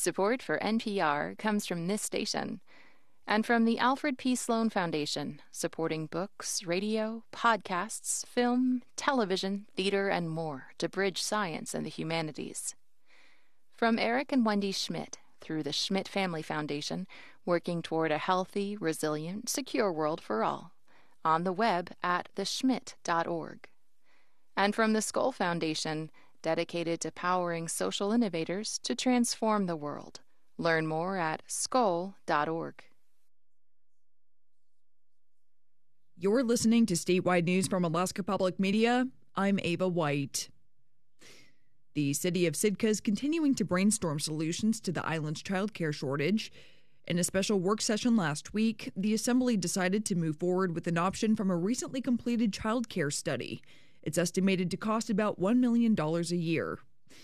Support for NPR comes from this station and from the Alfred P. Sloan Foundation, supporting books, radio, podcasts, film, television, theater, and more to bridge science and the humanities. From Eric and Wendy Schmidt, through the Schmidt Family Foundation, working toward a healthy, resilient, secure world for all, on the web at theschmidt.org. And from the Skoll Foundation, dedicated to powering social innovators to transform the world. Learn more at skoll.org. You're listening to Statewide News from Alaska Public Media. I'm Ava White. The city of Sitka is continuing to brainstorm solutions to the island's childcare shortage. In a special work session last week, the Assembly decided to move forward with an option from a recently completed childcare study. It's estimated to cost about $1 million a year.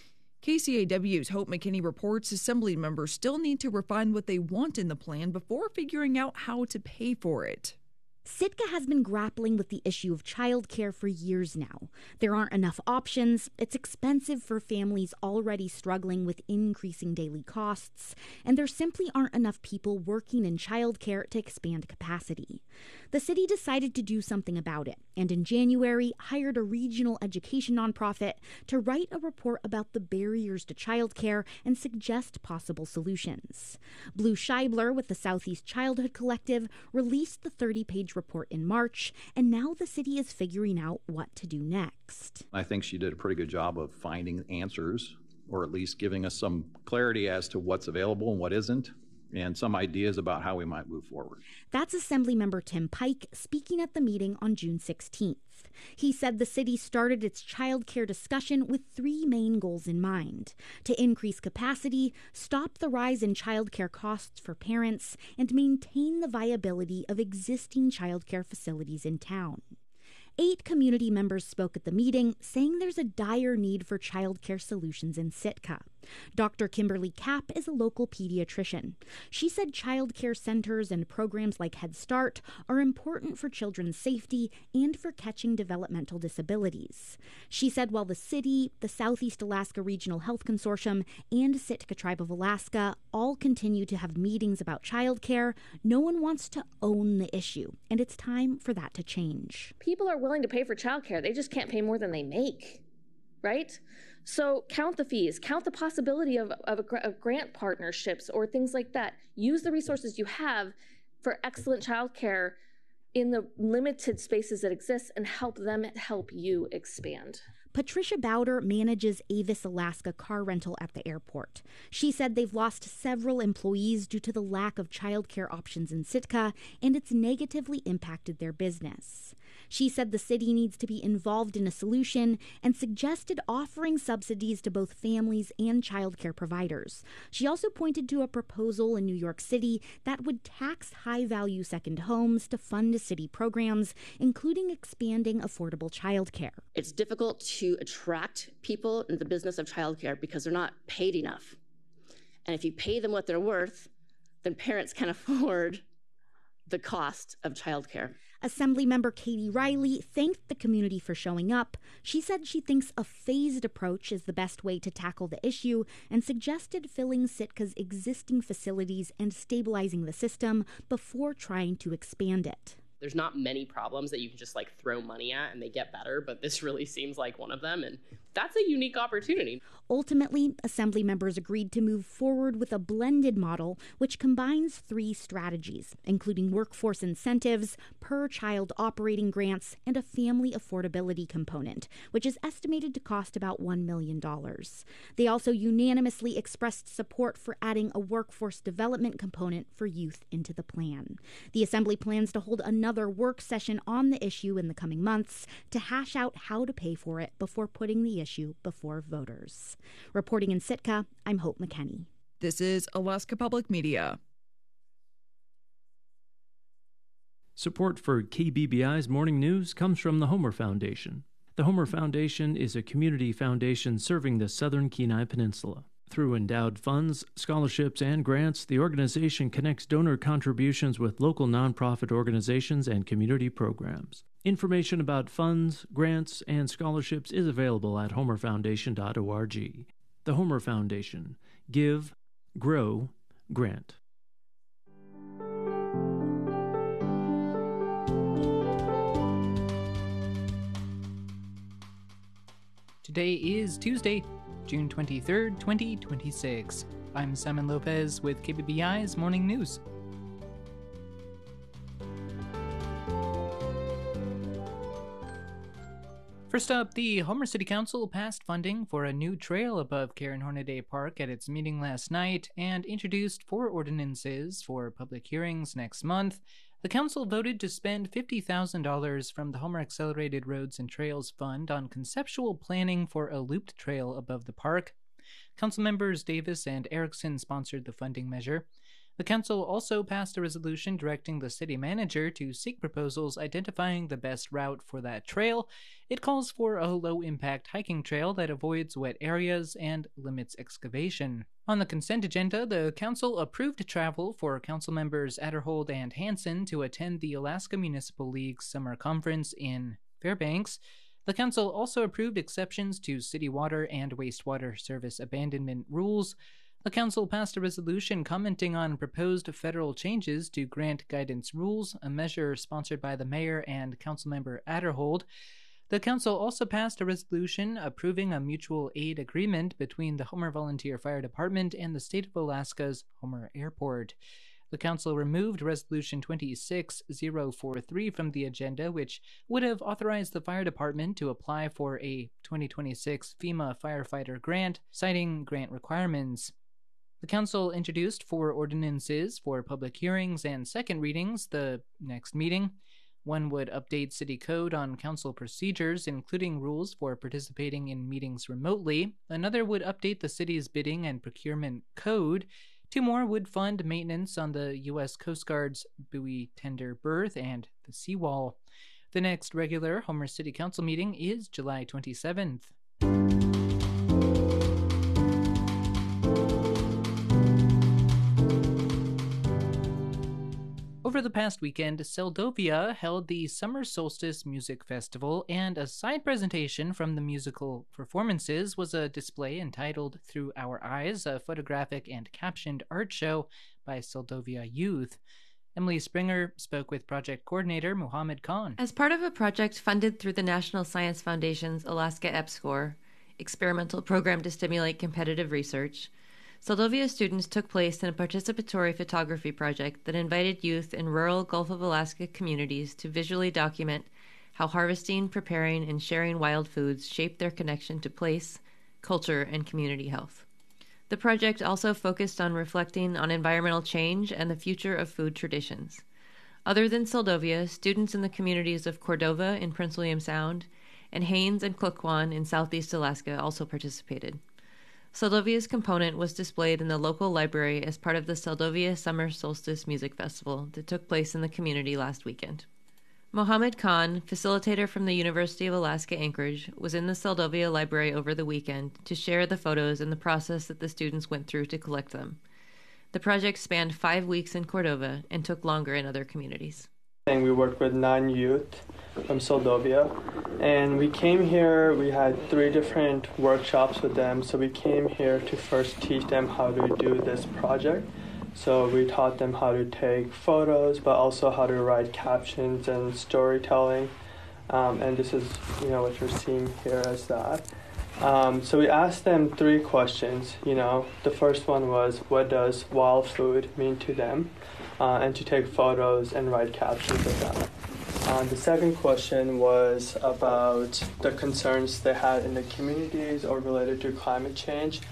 KCAW's Hope McKinney reports Assembly members still need to refine what they want in the plan before figuring out how to pay for it. Sitka has been grappling with the issue of childcare for years now. There aren't enough options, it's expensive for families already struggling with increasing daily costs, and there simply aren't enough people working in childcare to expand capacity. The city decided to do something about it, and in January hired a regional education nonprofit to write a report about the barriers to childcare and suggest possible solutions. Blue Scheibler with the Southeast Childhood Collective released the 30-page report in March, and now the city is figuring out what to do next. I think she did a pretty good job of finding answers, or at least giving us some clarity as to what's available and what isn't, and some ideas about how we might move forward. That's Assemblymember Tim Pike speaking at the meeting on June 16th. He said the city started its child care discussion with three main goals in mind: to increase capacity, stop the rise in child care costs for parents, and maintain the viability of existing child care facilities in town. 8 community members spoke at the meeting, saying there's a dire need for childcare solutions in Sitka. Dr. Kimberly Kapp is a local pediatrician. She said childcare centers and programs like Head Start are important for children's safety and for catching developmental disabilities. She said while the city, the Southeast Alaska Regional Health Consortium, and Sitka Tribe of Alaska all continue to have meetings about childcare, no one wants to own the issue, and it's time for that to change. People are willing to pay for childcare. They just can't pay more than they make, right? So count the fees, count the possibility of grant partnerships or things like that. Use the resources you have for excellent childcare in the limited spaces that exist and help them help you expand. Patricia Bowder manages Avis Alaska car rental at the airport. She said they've lost several employees due to the lack of childcare options in Sitka, and it's negatively impacted their business. She said the city needs to be involved in a solution and suggested offering subsidies to both families and childcare providers. She also pointed to a proposal in New York City that would tax high-value second homes to fund city programs, including expanding affordable childcare. It's difficult to attract people into the business of childcare because they're not paid enough. And if you pay them what they're worth, then parents can afford the cost of childcare. Assemblymember Katie Riley thanked the community for showing up. She said she thinks a phased approach is the best way to tackle the issue and suggested filling Sitka's existing facilities and stabilizing the system before trying to expand it. There's not many problems that you can just throw money at and they get better, but this really seems like one of them, and that's a unique opportunity. Ultimately, Assembly members agreed to move forward with a blended model which combines 3 strategies, including workforce incentives, per-child operating grants, and a family affordability component, which is estimated to cost about $1 million. They also unanimously expressed support for adding a workforce development component for youth into the plan. The Assembly plans to hold another work session on the issue in the coming months to hash out how to pay for it before putting the issue before voters. Reporting in Sitka, I'm Hope McKinney. This is Alaska Public Media. Support for KBBI's morning news comes from the Homer Foundation. The Homer Foundation is a community foundation serving the southern Kenai Peninsula. Through endowed funds, scholarships, and grants, the organization connects donor contributions with local nonprofit organizations and community programs. Information about funds, grants, and scholarships is available at homerfoundation.org. The Homer Foundation. Give, Grow Grant. Today is Tuesday, June 23rd, 2026. I'm Simon Lopez with KBBI's Morning News. First up, the Homer City Council passed funding for a new trail above Karen Hornaday Park at its meeting last night and introduced 4 ordinances for public hearings next month. The council voted to spend $50,000 from the Homer Accelerated Roads and Trails Fund on conceptual planning for a looped trail above the park. Council members Davis and Erickson sponsored the funding measure. The council also passed a resolution directing the city manager to seek proposals identifying the best route for that trail. It calls for a low-impact hiking trail that avoids wet areas and limits excavation. On the consent agenda, the council approved travel for council members Adderhold and Hansen to attend the Alaska Municipal League's summer conference in Fairbanks. The council also approved exceptions to city water and wastewater service abandonment rules. The council passed a resolution commenting on proposed federal changes to grant guidance rules, a measure sponsored by the mayor and councilmember Adderhold. The council also passed a resolution approving a mutual aid agreement between the Homer Volunteer Fire Department and the state of Alaska's Homer Airport. The council removed Resolution 26043 from the agenda, which would have authorized the fire department to apply for a 2026 FEMA firefighter grant, citing grant requirements. The council introduced 4 ordinances for public hearings and second readings the next meeting. One would update city code on council procedures, including rules for participating in meetings remotely. Another would update the city's bidding and procurement code. 2 more would fund maintenance on the U.S. Coast Guard's buoy tender berth and the seawall. The next regular Homer City Council meeting is July 27th. Over the past weekend, Seldovia held the Summer Solstice Music Festival, and a side presentation from the musical performances was a display entitled Through Our Eyes, a photographic and captioned art show by Seldovia youth. Emily Springer spoke with project coordinator Muhammad Khan. As part of a project funded through the National Science Foundation's Alaska EPSCoR, experimental program to stimulate competitive research, Seldovia students took place in a participatory photography project that invited youth in rural Gulf of Alaska communities to visually document how harvesting, preparing, and sharing wild foods shape their connection to place, culture, and community health. The project also focused on reflecting on environmental change and the future of food traditions. Other than Seldovia, students in the communities of Cordova in Prince William Sound and Haines and Klukwan in southeast Alaska also participated. Seldovia's component was displayed in the local library as part of the Seldovia Summer Solstice Music Festival that took place in the community last weekend. Mohammed Khan, facilitator from the University of Alaska Anchorage, was in the Seldovia library over the weekend to share the photos and the process that the students went through to collect them. The project spanned 5 weeks in Cordova and took longer in other communities. We worked with 9 youth from Seldovia, and we came here, we had 3 different workshops with them, so we came here to first teach them how to do this project. So we taught them how to take photos, but also how to write captions and storytelling, and this is what you're seeing here as that. So we asked them 3 questions. The first one was, what does wild food mean to them? And to take photos and write captions of that. The second question was about the concerns they had in the communities or related to climate change.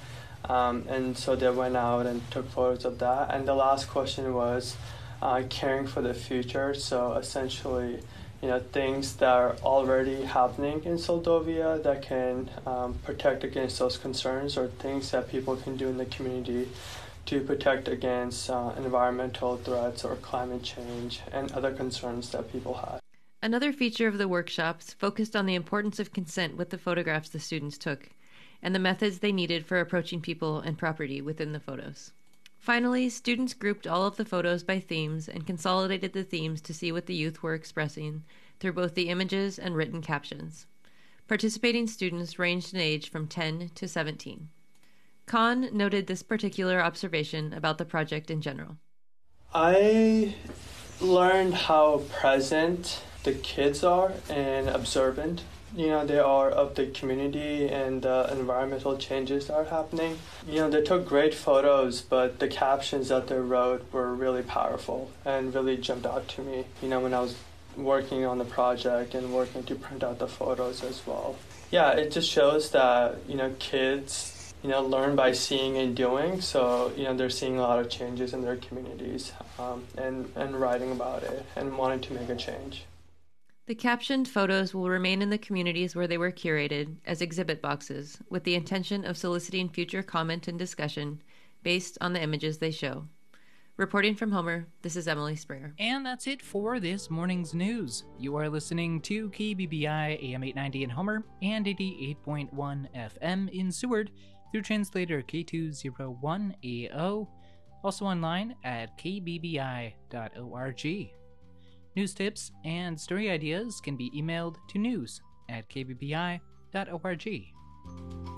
And so they went out and took photos of that. And the last question was caring for the future. So essentially, things that are already happening in Seldovia that can protect against those concerns, or things that people can do in the community to protect against environmental threats or climate change and other concerns that people have. Another feature of the workshops focused on the importance of consent with the photographs the students took and the methods they needed for approaching people and property within the photos. Finally, students grouped all of the photos by themes and consolidated the themes to see what the youth were expressing through both the images and written captions. Participating students ranged in age from 10 to 17. Khan noted this particular observation about the project in general. I learned how present the kids are and observant. They are of the community and the environmental changes that are happening. They took great photos, but the captions that they wrote were really powerful and really jumped out to me, when I was working on the project and working to print out the photos as well. Yeah, it just shows that, kids, learn by seeing and doing. So, they're seeing a lot of changes in their communities and writing about it and wanting to make a change. The captioned photos will remain in the communities where they were curated as exhibit boxes with the intention of soliciting future comment and discussion based on the images they show. Reporting from Homer, this is Emily Springer. And that's it for this morning's news. You are listening to KBBI AM 890 in Homer and 88.1 FM in Seward through translator K201AO, also online at kbbi.org. News tips and story ideas can be emailed to news@kbbi.org.